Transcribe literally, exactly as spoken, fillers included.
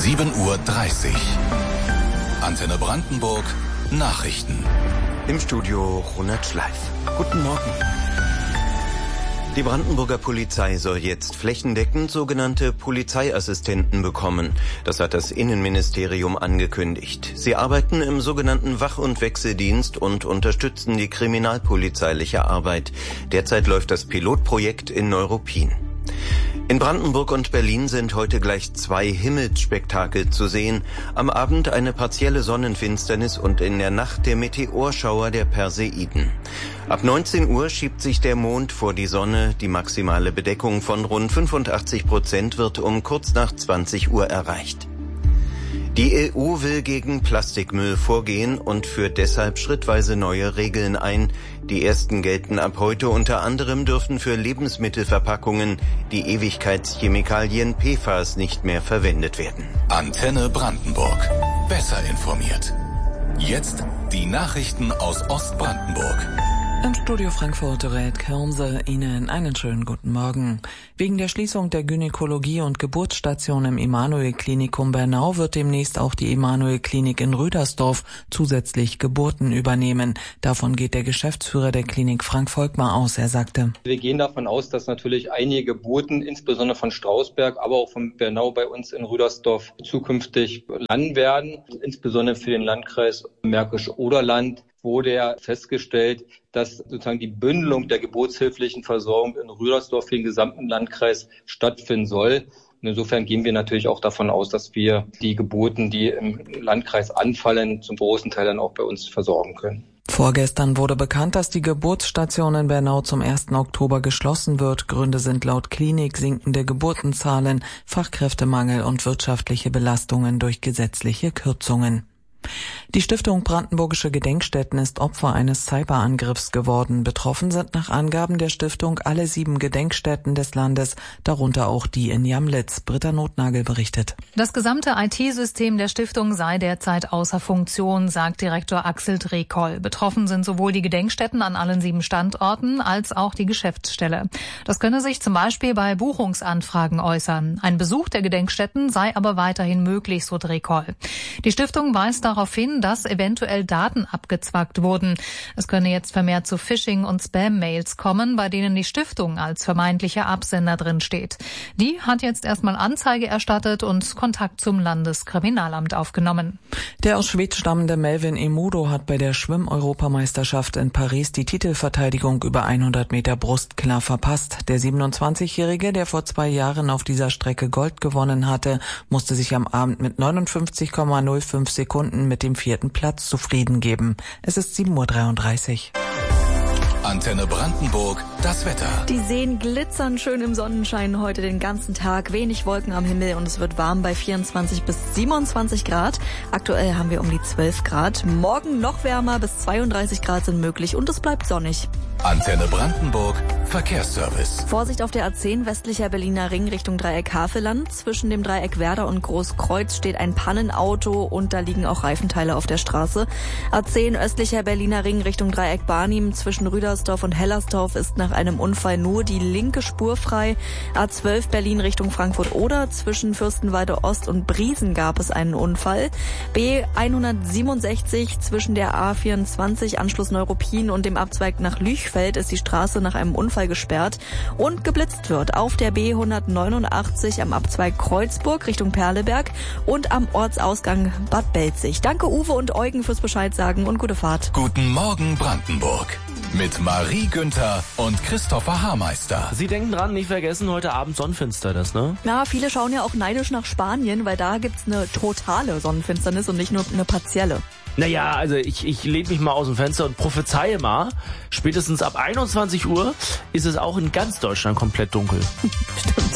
sieben Uhr dreißig. Antenne Brandenburg, Nachrichten. Im Studio Ronald Schleif. Guten Morgen. Die Brandenburger Polizei soll jetzt flächendeckend sogenannte Polizeiassistenten bekommen. Das hat das Innenministerium angekündigt. Sie arbeiten im sogenannten Wach- und Wechseldienst und unterstützen die kriminalpolizeiliche Arbeit. Derzeit läuft das Pilotprojekt in Neuruppin. In Brandenburg und Berlin sind heute gleich zwei Himmelsspektakel zu sehen. Am Abend eine partielle Sonnenfinsternis und in der Nacht der Meteorschauer der Perseiden. Ab neunzehn Uhr schiebt sich der Mond vor die Sonne. Die maximale Bedeckung von rund fünfundachtzig Prozent wird um kurz nach zwanzig Uhr erreicht. Die E U will gegen Plastikmüll vorgehen und führt deshalb schrittweise neue Regeln ein. Die ersten gelten ab heute. Unter anderem dürfen für Lebensmittelverpackungen die Ewigkeitschemikalien P F A S nicht mehr verwendet werden. Antenne Brandenburg. Besser informiert. Jetzt die Nachrichten aus Ostbrandenburg. Im Studio Frankfurt rät Kirnse Ihnen einen schönen guten Morgen. Wegen der Schließung der Gynäkologie- und Geburtsstation im Emanuel-Klinikum Bernau wird demnächst auch die Emanuel-Klinik in Rüdersdorf zusätzlich Geburten übernehmen. Davon geht der Geschäftsführer der Klinik Frank Volkmar aus. Er sagte: Wir gehen davon aus, dass natürlich einige Geburten, insbesondere von Strausberg, aber auch von Bernau bei uns in Rüdersdorf zukünftig landen werden. Insbesondere für den Landkreis Märkisch-Oderland wurde ja festgestellt, dass sozusagen die Bündelung der geburtshilflichen Versorgung in Rüdersdorf für den gesamten Landkreis stattfinden soll. Und insofern gehen wir natürlich auch davon aus, dass wir die Geburten, die im Landkreis anfallen, zum großen Teil dann auch bei uns versorgen können. Vorgestern wurde bekannt, dass die Geburtsstation in Bernau zum ersten Oktober geschlossen wird. Gründe sind laut Klinik sinkende Geburtenzahlen, Fachkräftemangel und wirtschaftliche Belastungen durch gesetzliche Kürzungen. Die Stiftung Brandenburgische Gedenkstätten ist Opfer eines Cyberangriffs geworden. Betroffen sind nach Angaben der Stiftung alle sieben Gedenkstätten des Landes, darunter auch die in Jamlitz. Britta Notnagel berichtet. Das gesamte I T-System der Stiftung sei derzeit außer Funktion, sagt Direktor Axel Drekoll. Betroffen sind sowohl die Gedenkstätten an allen sieben Standorten als auch die Geschäftsstelle. Das könne sich zum Beispiel bei Buchungsanfragen äußern. Ein Besuch der Gedenkstätten sei aber weiterhin möglich, so Drekoll. Die Stiftung weist darauf hin, dass eventuell Daten abgezwackt wurden. Es könne jetzt vermehrt zu Phishing- und Spam-Mails kommen, bei denen die Stiftung als vermeintlicher Absender drin steht. Die hat jetzt erstmal Anzeige erstattet und Kontakt zum Landeskriminalamt aufgenommen. Der aus Schwedt stammende Melvin Emudo hat bei der Schwimm-Europameisterschaft in Paris die Titelverteidigung über hundert Meter Brust klar verpasst. Der siebenundzwanzigjährige, der vor zwei Jahren auf dieser Strecke Gold gewonnen hatte, musste sich am Abend mit neunundfünfzig Komma null fünf Sekunden mit dem vierten Platz zufrieden geben. Es ist sieben Uhr dreiunddreißig. Antenne Brandenburg, das Wetter. Die Seen glitzern schön im Sonnenschein heute den ganzen Tag. Wenig Wolken am Himmel und es wird warm bei vierundzwanzig bis siebenundzwanzig Grad. Aktuell haben wir um die zwölf Grad. Morgen noch wärmer, bis zweiunddreißig Grad sind möglich und es bleibt sonnig. Antenne Brandenburg, Verkehrsservice. Vorsicht auf der A zehn westlicher Berliner Ring Richtung Dreieck Havelland. Zwischen dem Dreieck Werder und Großkreuz steht ein Pannenauto und da liegen auch Reifenteile auf der Straße. A zehn östlicher Berliner Ring Richtung Dreieck Barnim. Zwischen Rüdersdorf und Hellersdorf ist nach einem Unfall nur die linke Spur frei. A zwölf Berlin Richtung Frankfurt-Oder. Zwischen Fürstenwalde Ost und Briesen gab es einen Unfall. B hundertsiebenundsechzig zwischen der A vierundzwanzig Anschluss Neuruppin und dem Abzweig nach Lüchfeld ist die Straße nach einem Unfall gesperrt und geblitzt wird auf der B hundertneunundachtzig am Abzweig Kreuzburg Richtung Perleberg und am Ortsausgang Bad Belzig. Danke Uwe und Eugen fürs Bescheid sagen und gute Fahrt. Guten Morgen Brandenburg. Mit Marie Günther und Christopher Haarmeister. Sie denken dran, nicht vergessen, heute Abend Sonnenfinsternis, ne? Ja, viele schauen ja auch neidisch nach Spanien, weil da gibt's eine totale Sonnenfinsternis und nicht nur eine partielle. Naja, also ich, ich lehne mich mal aus dem Fenster und prophezeie mal, spätestens ab einundzwanzig Uhr ist es auch in ganz Deutschland komplett dunkel. Stimmt.